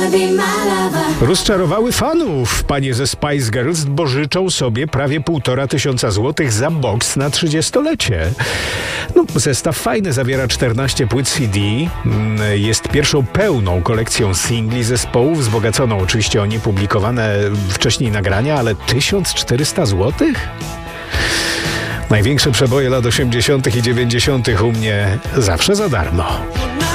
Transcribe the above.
Rozczarowały fanów panie ze Spice Girls, bo życzą sobie prawie 1500 złotych za boks na 30-lecie. No, zestaw fajny, zawiera 14 płyt CD, jest pierwszą pełną kolekcją singli zespołu, wzbogaconą oczywiście o niepublikowane wcześniej nagrania, ale 1400 złotych? Największe przeboje lat 80. i 90. u mnie zawsze za darmo.